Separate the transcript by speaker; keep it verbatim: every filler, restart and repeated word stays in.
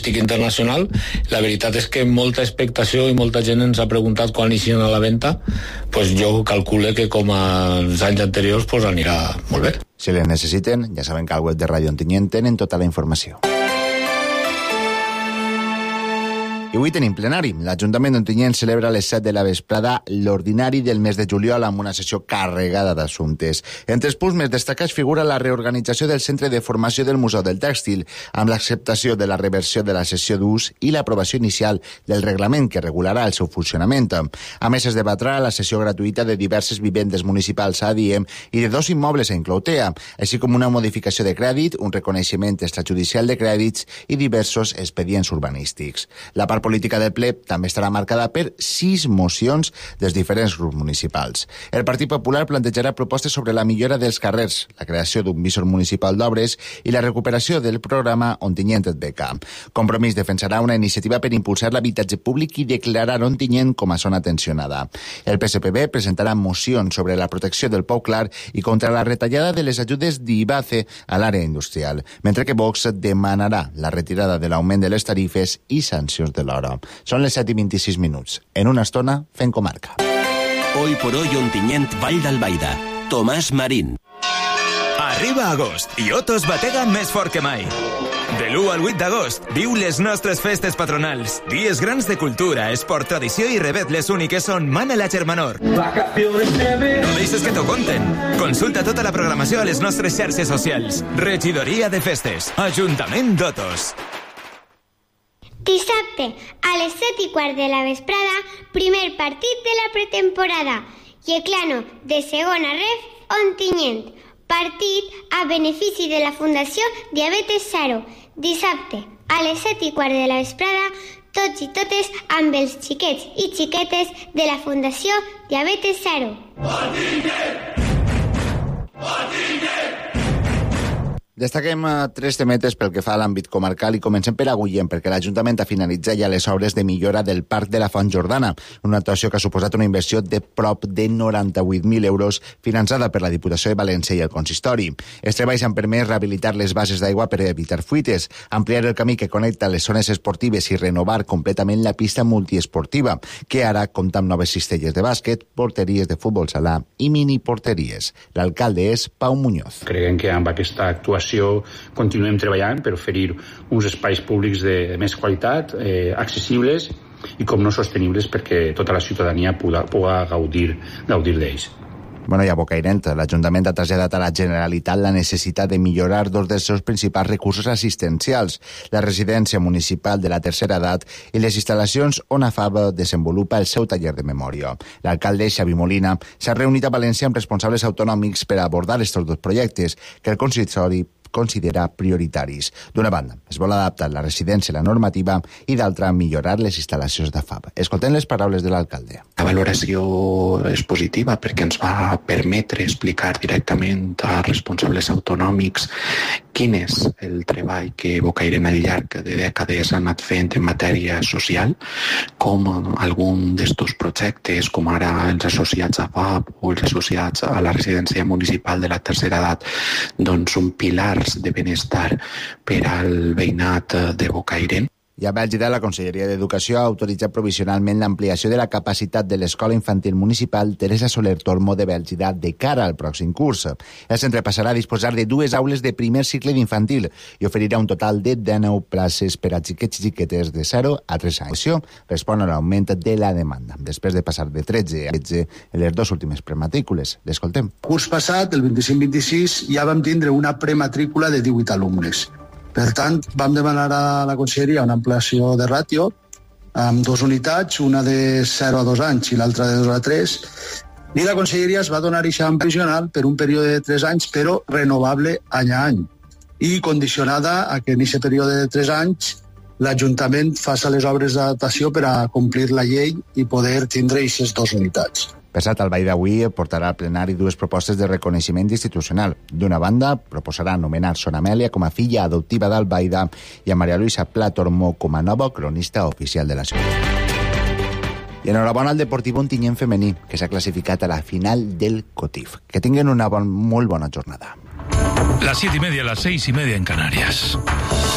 Speaker 1: turístic internacional. La veritat és que molta expectació i molta gent ens ha preguntat quan iniciïn a la venda. Pues jo calculo que com als anys anteriors pues anirà molt bé.
Speaker 2: Si les necessiten, ja saben que al web de Ràdio Ontinyent tenen tota la informació. I avui tenim plenari. L'Ajuntament d'Ontinyent celebra a les set de la vesprada l'ordinari del mes de juliol amb una sessió carregada d'assumptes. Entre els punts més destacats figura la reorganització del Centre de Formació del Museu del Tèxtil, amb l'acceptació de la reversió de la sessió d'ús i l'aprovació inicial del reglament que regularà el seu funcionament. A més, es debatrà la sessió gratuïta de diverses vivendes municipals a Adiem i de dos immobles a Incloutea, així com una modificació de crèdit, un reconeixement extrajudicial de crèdits i diversos expedients urbanístics. La part política del ple també estarà marcada per sis mocions dels diferents grups municipals. El Partit Popular plantejarà propostes sobre la millora dels carrers, la creació d'un visor municipal d'obres i la recuperació del programa Ontinyent et beca. Compromís defensarà una iniciativa per impulsar l'habitatge públic i declarar Ontinyent com a zona tensionada. El P S P B presentarà mocions sobre la protecció del Pou Clar i contra la retallada de les ajudes d'Ibace a l'àrea industrial, mentre que Vox demanarà la retirada de l'augment de les tarifes i sancions de l'hora. Són les set i vint-i-sis minuts. En una estona, fent comarca.
Speaker 3: Hoy por hoy Ontinyent, Vall d'Albaida. Tomàs Marín.
Speaker 4: Arriba agost i Otos batega més fort que mai. De l'u al vuit d'agost, viu les nostres festes patronals. Dies grans de cultura, esport, tradició i revetles úniques on mana la germanor. No deixes que t'ho conten. Consulta tota la programació a les nostres xarxes socials. Regidoria de Festes. Ajuntament d'Otos.
Speaker 5: Dissabte, a les set i quart de la vesprada, primer partit de la pretemporada. Yeclano, de segona ref, Ontinyent. Partit a benefici de la Fundació Diabetes Zero. Dissabte, a les set i quart de la vesprada, tots i totes amb els xiquets i xiquetes de la Fundació Diabetes Zero.
Speaker 6: Ontinyent! Ontinyent!
Speaker 2: Destaquem tres temetes pel que fa a l'àmbit comarcal i comencem per Agullent, perquè l'Ajuntament ha finalitzat ja les obres de millora del Parc de la Font Jordana, una actuació que ha suposat una inversió de prop de noranta-vuit mil euros finançada per la Diputació de València i el Consistori. Els treballs han permès rehabilitar les bases d'aigua per evitar fuites, ampliar el camí que connecta les zones esportives i renovar completament la pista multiesportiva, que ara compta amb noves cistelles de bàsquet, porteries de futbol sala i miniporteries. L'alcalde és Pau Muñoz.
Speaker 7: Creiem que amb aquesta actuació continuem treballant per oferir uns espais públics de més qualitat, eh, accessibles i com no sostenibles perquè tota la ciutadania puga, puga gaudir, gaudir d'ells.
Speaker 2: Bueno, i a Bocairent, l'Ajuntament ha traslladat a la Generalitat la necessitat de millorar dos dels seus principals recursos assistencials, la residència municipal de la tercera edat i les instal·lacions on A F A B desenvolupa el seu taller de memòria. L'alcalde Xavi Molina s'ha reunit a València amb responsables autonòmics per abordar aquests dos projectes que el consistori considera prioritaris. D'una banda, es vol adaptar la residència a la normativa i d'altra, millorar les instal·lacions d'A F A B. Escoltem les paraules de l'alcalde.
Speaker 8: La valoració és positiva perquè ens va permetre explicar directament als responsables autonòmics quin és el treball que Bocairent al llarg de dècades ha anat fent en matèria social, com algun d'estos projectes, com ara els associats a F A B o els associats a la residència municipal de la tercera edat, doncs són pilars de benestar per al veïnat de Bocairent.
Speaker 2: I a Bèlgida, la Conselleria d'Educació ha autoritzat provisionalment l'ampliació de la capacitat de l'Escola Infantil Municipal Teresa Soler Tormo de Bèlgida de cara al pròxim curs. El centre passarà a disposar de dues aules de primer cicle d'infantil i oferirà un total de dinou places per a xiquets i xiquetes de zero a tres anys. Això respon a l'augment de la demanda, després de passar de tretze a tretze en les dues últimes prematrícules. L'escoltem.
Speaker 9: Curs passat, el vint-i-cinc vint-i-sis, ja vam tindre una prematrícula de divuit alumnes. Per tant, vam demanar a la Conselleria una ampliació de ràtio amb dues unitats, una de zero a dos anys i l'altra de dos a tres, i la Conselleria es va donar eixa provisional per un període de tres anys, però renovable any a any, i condicionada a que en aquest període de tres anys l'Ajuntament faci les obres d'adaptació per a complir la llei i poder tindre aquestes dues unitats.
Speaker 2: Per cert, el Vall d'avui portarà al plenari dues propostes de reconeixement institucional. D'una banda, proposarà anomenar Son Amèlia com a filla adoptiva d'Albaida i a Maria Luisa Pla Tormó com a nova cronista oficial de la ciutat. I enhorabona al Deportiu Ontinyent femení, que s'ha classificat a la final del Cotif. Que tinguin una bon, molt bona jornada.
Speaker 10: Las siete y media, las seis y media en Canarias.